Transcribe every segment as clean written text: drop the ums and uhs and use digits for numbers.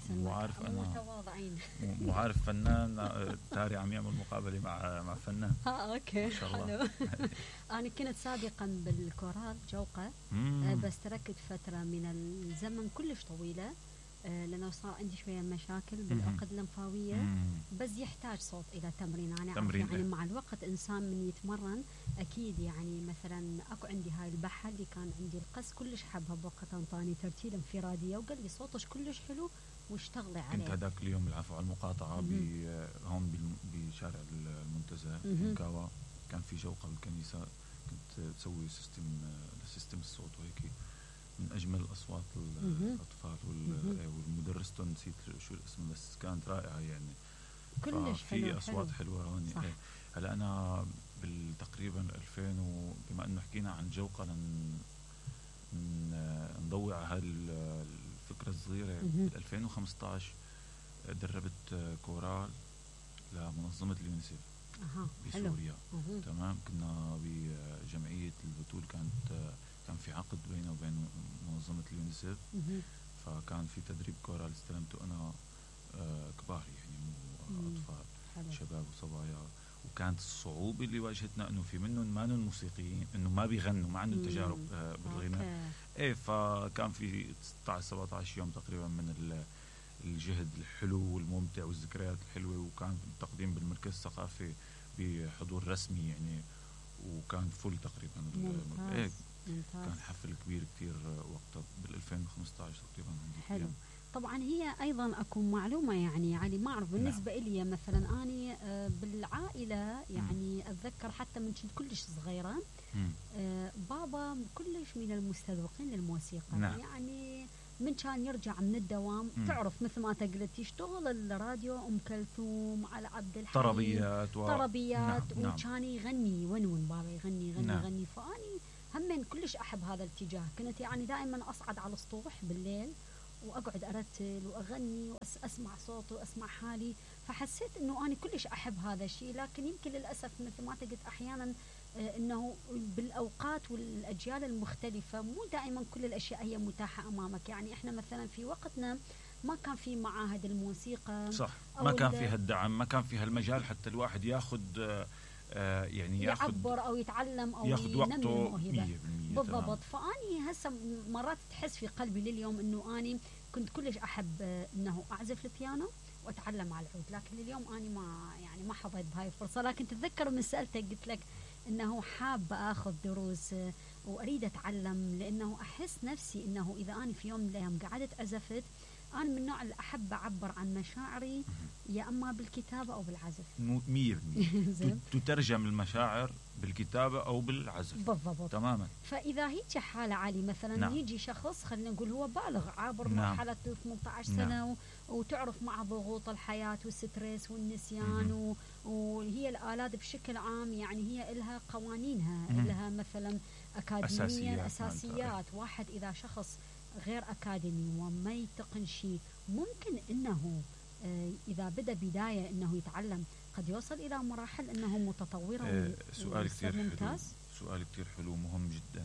وعارف أنا متواضعين. وعارف فنان تاري عم يعمل مقابلة مع فنان. اوكي ما شاء الله. حلو. انا كنت سابقا بالكورال جوقة، بس تركت فترة من الزمن كلش طويلة، لأنه صار عندي شوية مشاكل بالعقد اللمفاوية. بس يحتاج صوت إلى تمرين. أنا تمرين يعني مع الوقت إنسان من يتمرن أكيد. يعني مثلا أكو عندي هاي البحة اللي كان عندي القص كلش حبها بوقت انطاني ترتيل انفرادية وقال لي صوتش كلش حلو واشتغلي عليه. كنت هذاك اليوم العفو على المقاطعة هون بشارع المنتزه بنكاوا، كان في جوقة بالكنيسة، كنت تسوي سيستم الصوت وهيك، من أجمل أصوات الأطفال والمدرستون نسيت شو الاسم بس كانت رائعة يعني. كلش في أصوات حلوة هون. هلا أنا بالتقريبا 2000 بما أنه حكينا عن جوقة نضوي على هاي الفكرة الصغيرة. 2015 دربت كورال لمنظمة اليونيسيف بسوريا. تمام. كنا بجمعية البتول، كان في عقد بينه وبين منظمة اليونيسيف، فكان في تدريب كورال استلمته أنا كبار يعني مو أطفال، شباب وصبايا. وكانت الصعوبة اللي واجهتنا إنه في منهم ما موسيقيين، إنه ما بيغنوا، ما عندهم تجارب بالغناء. فكان في 16-17 يوم تقريبا من الجهد الحلو والممتع والذكريات الحلوة، وكان التقديم بالمركز الثقافي بحضور رسمي يعني، وكان فل تقريبا. كان حفل كبير كتير وقتها بال2015 تقريبا. حلو. طبعا هي ايضا اكون معلومه يعني ما اعرف بالنسبه لي مثلا اني بالعائله يعني اتذكر حتى من كنت كلش صغيره بابا كلش من المستذوقين للموسيقى. يعني من كان يرجع من الدوام تعرف مثل ما قلت يشتغل الراديو ام كلثوم على عبد الحليم طربيات وكان يغني ون بابا يغني فاني هم كلش احب هذا الاتجاه. كنت يعني دائما اصعد على السطوح بالليل واقعد ارتل واغني واسمع صوتي واسمع حالي، فحسيت انه انا كلش احب هذا الشيء. لكن يمكن للاسف مثل ما قلت احيانا انه بالاوقات والاجيال المختلفه مو دائما كل الاشياء هي متاحه امامك. يعني احنا مثلا في وقتنا ما كان في معاهد الموسيقى، صح، ما كان فيها الدعم، ما كان فيها المجال حتى الواحد ياخذ يعني يعبر او يتعلم او ياخذ وقته 100%. بالضبط. فاني هسه مرات تحس في قلبي لليوم انه اني كنت كلش احب انه اعزف البيانو واتعلم على العود، لكن اليوم اني ما حظيت بهاي الفرصه. لكن تتذكر من سالتك قلت لك انه حابه اخذ دروس واريد اتعلم، لانه احس نفسي انه اذا اني في يوم من الايام قعدت عزفت، أنا من النوع اللي أحب أعبر عن مشاعري يا أما بالكتابة أو بالعزف. 100% تترجم المشاعر بالكتابة أو بالعزف. بالضبط تماما. فإذا هيك حالة عالي مثلا يجي شخص خلينا نقول هو بالغ عابر مرحلة 18 سنة وتعرف مع ضغوط الحياة والستريس والنسيان وهي الآلات بشكل عام يعني هي إلها قوانينها، إلها مثلا أكاديمية أساسيات. واحد إذا شخص غير أكاديمي وما يتقن شيء ممكن أنه إذا بدأ بداية أنه يتعلم قد يوصل إلى مراحل أنه متطورة. سؤال كتير ممتاز. سؤال كتير حلو مهم جدا.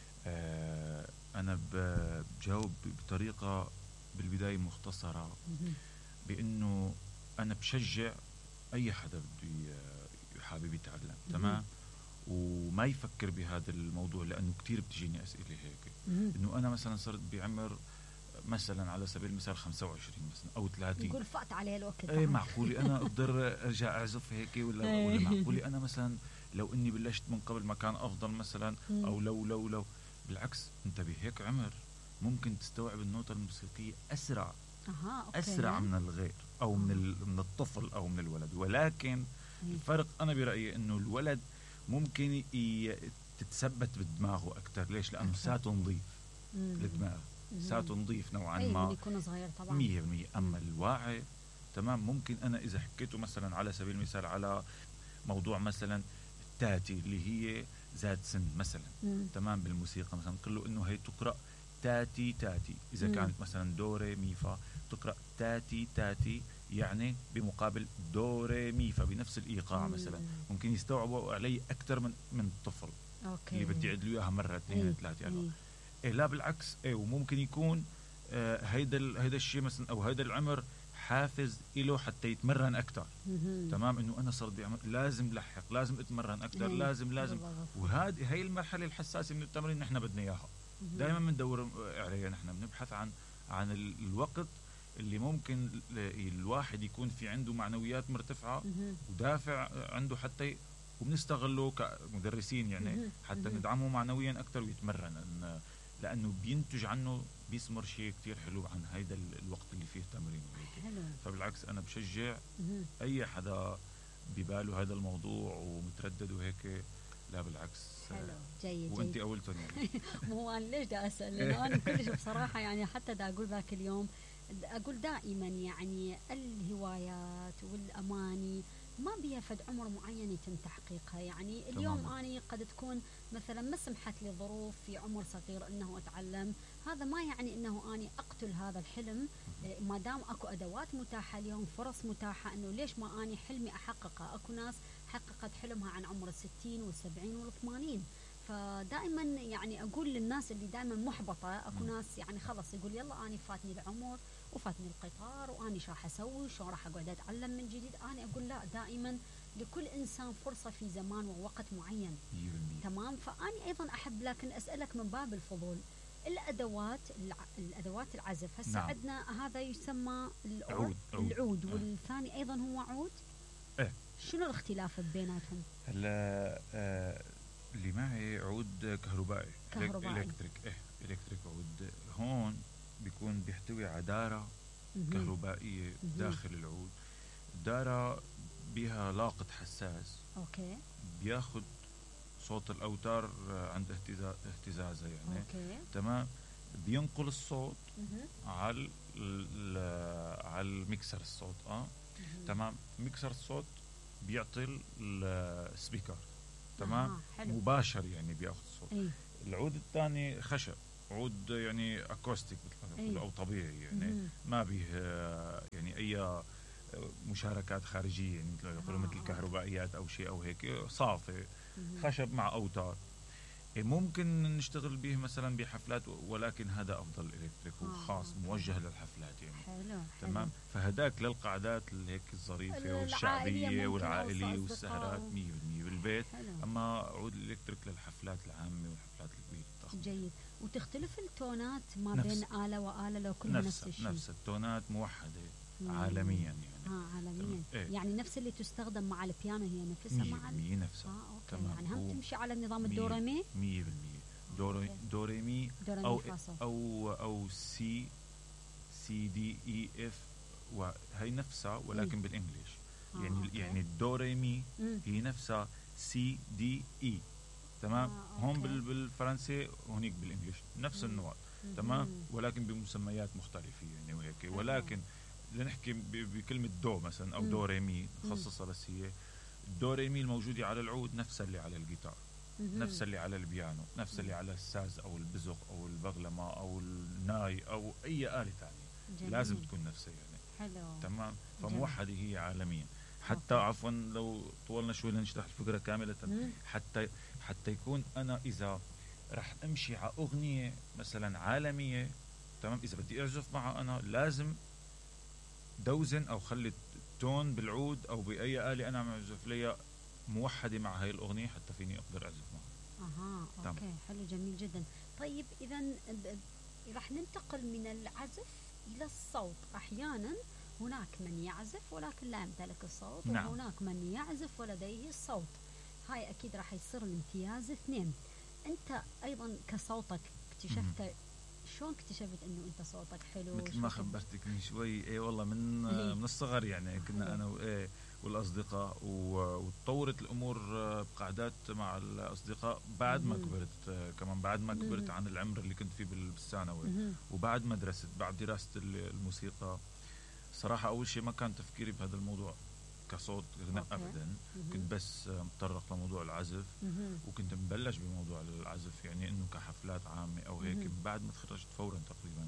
أنا بجاوب بطريقة بالبداية مختصرة بأنه أنا بشجع أي حدا بده حابب يتعلم تمام وما يفكر بهذا الموضوع، لأنه كتير بتجيني أسئلة هيك إنه أنا مثلا صرت بعمر مثلا على سبيل المثال 25 مثلا أو 30 يقول فقط عليه الوقت. إيه معقولي أنا أقدر أرجع أعزف هيك ولا معقولي أنا مثلا لو إني بلشت من قبل ما كان أفضل مثلا أو لو بالعكس أنت بهيك عمر ممكن تستوعب النوتة الموسيقية أسرع أسرع من الغير أو من الطفل أو من الولد. ولكن الفرق أنا برأيي إنه الولد ممكن تتثبت بدماغه أكتر. ليش؟ لأنه ساته نظيف الدماغ، ساته نظيف نوعا ما يكون صغير طبعا 100%. أما الواعي تمام ممكن أنا إذا حكيته مثلا على سبيل المثال على موضوع مثلا تاتي اللي هي ذات سن مثلا تمام بالموسيقى مثلا نقول له إنه هي تقرأ تاتي إذا كانت مثلا دوري ميفا تقرأ تاتي يعني بمقابل دوري ميفا بنفس الإيقاع مثلا ممكن يستوعبوا علي أكثر من الطفل اللي بدي أعيد له إياها مرة 2 3 يعني. لا بالعكس وممكن يكون هيدا الشيء مثلا او هيدا العمر حافز له حتى يتمرن اكثر. تمام، انه انا صرت بعمر لازم لحق، لازم اتمرن اكثر، لازم. وهذه هي المرحله الحساسه من التمرين نحن بدنا اياها. دائما بندور عليها، نحن بنبحث عن الوقت اللي ممكن الواحد يكون في عنده معنويات مرتفعه ودافع عنده حتى وبنستغله كمدرسين يعني حتى ندعمه معنويا اكثر ويتمرن، لانه بينتج عنه بيثمر شيء كتير حلو عن هيدا الوقت اللي فيه تمرين. فبالعكس انا بشجع اي حدا بباله هذا الموضوع ومتردد وهيك، لا بالعكس. حلو، جيد. وانت اولتهم يعني. مو انا ليش دا اسال؟ لانه انا كلش بصراحه يعني حتى دا اقول ذاك اليوم، اقول دائما يعني الهوايات والاماني ما بيها فد عمر معين يتم تحقيقها. يعني اليوم أنا قد تكون مثلا ما سمحت لي ظروف في عمر صغير أنه أتعلم، هذا ما يعني أنه أنا أقتل هذا الحلم. ما دام أكو أدوات متاحة اليوم، فرص متاحة، أنه ليش ما أنا حلمي أحققه. أكو ناس حققت حلمها عن عمر 60 و70 و80. فدائما يعني أقول للناس اللي دائما محبطة، أكو ناس يعني خلص يقول يلا أنا فاتني العمر وفاتني القطار وأني شو راح أسوي، شو راح أقعد أتعلم من جديد. أنا أقول لا، دائما لكل إنسان فرصة في زمان ووقت معين. تمام. فأني أيضا أحب لكن أسألك من باب الفضول، الأدوات العزف هسه نعم. عندنا هذا يسمى العود نعم. والثاني أيضا هو عود. شنو الاختلاف بيناتهم؟ هلا اللي معي عود كهربائي. إلكتريك عود هون بيكون بيحتوي على دارة كهربائية داخل العود. الدارة بها لاقط حساس أوكي. بياخد صوت الأوتار عند اهتزازها يعني أوكي. تمام، بينقل الصوت على الميكسر الصوت تمام. ميكسر الصوت بيعطي السبيكر تمام مباشر يعني بياخد الصوت. العود الثاني خشب، عود يعني اكوستيك او طبيعي يعني ما به يعني اي مشاركات خارجيه يعني مثل الكهربائيات او شيء او هيك، صافي خشب مع اوتار. ممكن نشتغل به مثلا بحفلات، ولكن هذا افضل الكتريك وخاص موجه للحفلات يعني. حلو. تمام. فهداك للقعدات اللي هيك الظريفه والشعبيه والعائليه والسهرات 100% بالبيت. حلو. اما عود الالكتريك للحفلات العامه والحفلات الكبيره. جيد. وتختلف التونات ما بين آلة وآلة لو كلها نفس الشيء؟ نفس التونات موحده عالميا يعني. عالميا. يعني نفس اللي تستخدم مع البيانو هي نفسها مع نفسها. أوكي. يعني هم تمشي على النظام الدوريمي 100%. دوريمي او سي دي اي اف، وهي نفسها ولكن بالانجليش. يعني الدوريمي هي نفسها سي دي اي تمام. هون بالفرنسي وهنيك بالانجليش نفس النوع تمام، ولكن بمسميات مختلفه يعني وهيك. ولكن لنحكي بكلمه دو مثلا او دو ريمي نخصصها، بس هي الدو ريمي الموجوده على العود نفسها اللي على الجيتار، نفسها اللي على البيانو، نفسها اللي على الساز او البزق او البغلمه او الناي او اي آلة ثانيه، لازم تكون نفسها يعني. حلو. تمام. فموحده هي عالميا. حتى عفوا لو طولنا شوي لنشرح الفكره كامله. حتى يكون انا اذا رح امشي على اغنيه مثلا عالميه تمام، اذا بدي اعزف معها انا لازم دوزن او خلي تون بالعود او باي آلة انا عم اعزف ليها موحده مع هاي الاغنيه حتى فيني اقدر اعزف معها. اوكي. حلو، جميل جدا. طيب اذا رح ننتقل من العزف الى الصوت. احيانا هناك من يعزف ولكن لا يمتلك الصوت. نعم. وهناك من يعزف ولديه الصوت. هاي اكيد راح يصير الامتياز اثنين. انت ايضا كصوتك اكتشفت شلون اكتشفت انه انت صوتك حلو؟ مثل ما خبرتك من شوي والله من الصغر يعني كنا انا والاصدقاء، وتطورت الامور بقعدات مع الاصدقاء بعد ما كبرت. كمان بعد ما كبرت عن العمر اللي كنت فيه بالثانوي، وبعد مدرسة بعد دراسة الموسيقى. صراحة اول شيء ما كان تفكيري بهذا الموضوع كصوت غناء ابدا. كنت بس متطرق لموضوع العزف، وكنت مبلش بموضوع العزف يعني انه كحفلات عامه او هيك. بعد ما تخرجت فورا تقريبا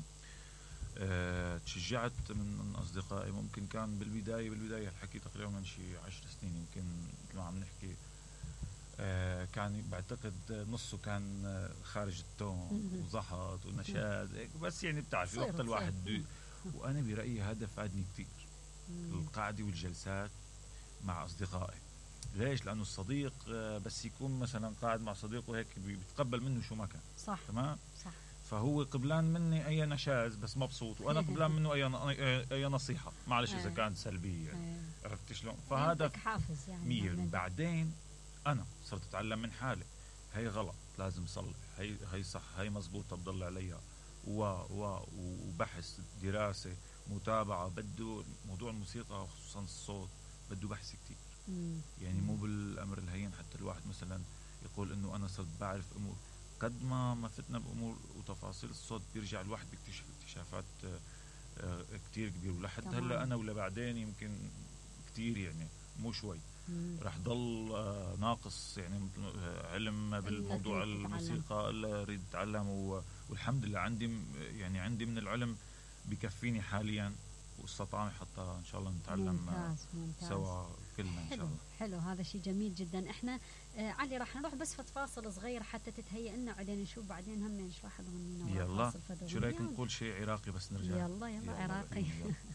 تشجعت من اصدقائي. ممكن كان بالبدايه الحكي تقريبا من شي 10 سنين يمكن، مثل ما عم نحكي كان بعتقد نصه كان خارج التون وزحط ونشاز بس يعني بتعرف وقت الواحد وانا برايي هذا فادني كثير القعده والجلسات مع اصدقائي. ليش؟ لانه الصديق بس يكون مثلا قاعد مع صديقه هيك بيتقبل منه شو ما كان. صح تمام. صح. فهو قبلان مني اي نشاز بس مبسوط وانا قبلان منه اي نصيحه معلش اذا كانت سلبيه يعني. عرفت شلون؟ فهذا حافز يعني. بعدين انا صرت اتعلم من حالي هي غلط لازم صلح، هي صح، هي مزبوطه بضل عليها وبحث دراسه متابعه. بده موضوع الموسيقى خصوصا الصوت بده بحث كتير يعني مو بالامر الهين حتى الواحد مثلا يقول انه انا صرت بعرف امور. قد ما فتنا بامور وتفاصيل الصوت بيرجع الواحد بيكتشف اكتشافات كتير كبير. ولحد هلا انا ولا بعدين يمكن كتير يعني مو شوي رح ضل ناقص يعني علم بالموضوع الموسيقى الا اريد اتعلم والحمد لله عندي من العلم بكفيني حاليا واستطعنا حتى ان شاء الله نتعلم ممتاز. سوا كلنا ان شاء الله. حلو هذا شيء جميل جدا. احنا علي راح نروح بس فاصل صغير حتى تتهيئ لنا وبعدين نشوف بعدين هم ايش راح نغني. يلا شو رايك نقول شيء عراقي بس نرجع. يلا عراقي.